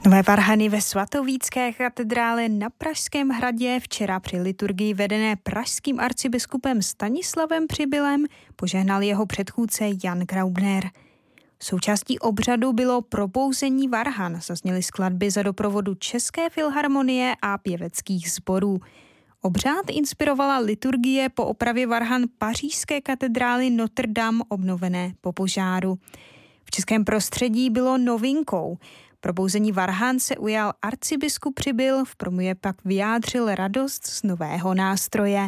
Nové varhany ve svatovícké katedrále na Pražském hradě včera při liturgii vedené pražským arcibiskupem Stanislavem Přibylem požehnal jeho předchůdce Jan Graubner. Součástí obřadu bylo probouzení varhan, zazněly skladby za doprovodu České filharmonie a pěveckých sborů. Obřád inspirovala liturgie po opravě varhan pařížské katedrály Notre Dame obnovené po požáru. V českém prostředí bylo novinkou. Probouzení varhan se ujal arcibiskup Přibyl, v promluvě pak vyjádřil radost z nového nástroje.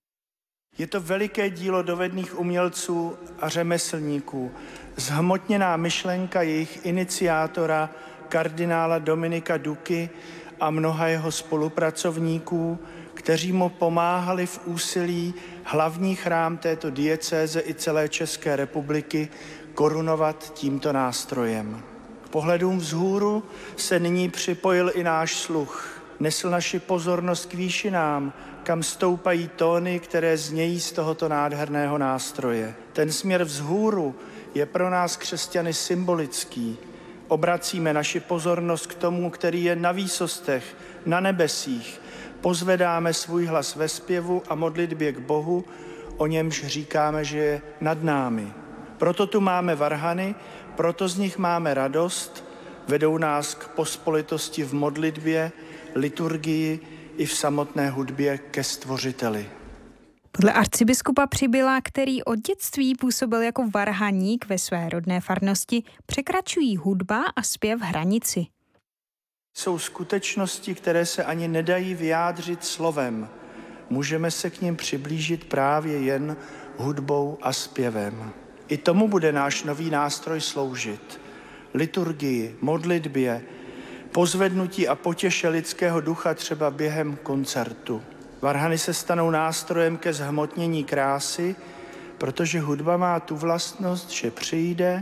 Je to veliké dílo dovedných umělců a řemeslníků, zhmotněná myšlenka jejich iniciátora, kardinála Dominika Duky a mnoha jeho spolupracovníků, kteří mu pomáhali v úsilí hlavní chrám této diecéze i celé České republiky korunovat tímto nástrojem. K pohledům vzhůru se nyní připojil i náš sluch. Nesl naši pozornost k výšinám, kam stoupají tóny, které znějí z tohoto nádherného nástroje. Ten směr vzhůru je pro nás křesťany symbolický. Obracíme naši pozornost k tomu, který je na výsostech, na nebesích. Pozvedáme svůj hlas ve zpěvu a modlitbě k Bohu, o němž říkáme, že je nad námi. Proto tu máme varhany, proto z nich máme radost, vedou nás k pospolitosti v modlitbě, liturgii i v samotné hudbě ke Stvořiteli. Podle arcibiskupa Přibyla, který od dětství působil jako varhaník ve své rodné farnosti, překračují hudba a zpěv hranici. Jsou skutečnosti, které se ani nedají vyjádřit slovem. Můžeme se k nim přiblížit právě jen hudbou a zpěvem. I tomu bude náš nový nástroj sloužit. Liturgii, modlitbě, pozvednutí a potěše lidského ducha třeba během koncertu. Varhany se stanou nástrojem ke zhmotnění krásy, protože hudba má tu vlastnost, že přijde,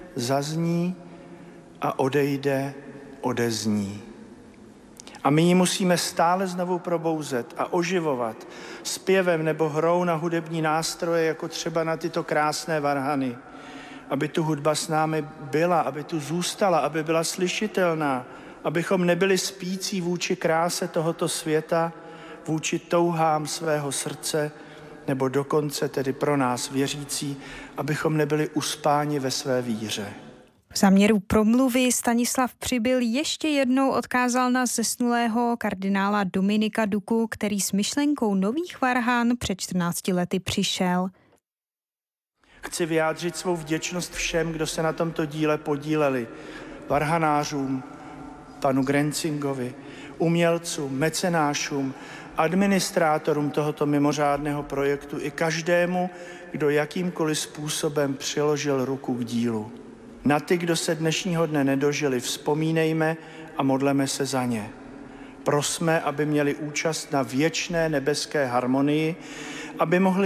zazní a odejde, odezní. A my ji musíme stále znovu probouzet a oživovat zpěvem nebo hrou na hudební nástroje, jako třeba na tyto krásné varhany, aby tu hudba s námi byla, aby tu zůstala, aby byla slyšitelná, abychom nebyli spící vůči kráse tohoto světa, vůči touhám svého srdce, nebo dokonce tedy pro nás věřící, abychom nebyli uspáni ve své víře. V záměru promluvy Stanislav Přibyl ještě jednou odkázal na zesnulého kardinála Dominika Duku, který s myšlenkou nových varhan před 14 lety přišel. Chci vyjádřit svou vděčnost všem, kdo se na tomto díle podíleli. Varhanářům, panu Grencingovi, umělcům, mecenášům, administrátorům tohoto mimořádného projektu i každému, kdo jakýmkoliv způsobem přiložil ruku k dílu. Na ty, kdo se dnešního dne nedožili, vzpomínejme a modleme se za ně. Prosme, aby měli účast na věčné nebeské harmonii, aby mohli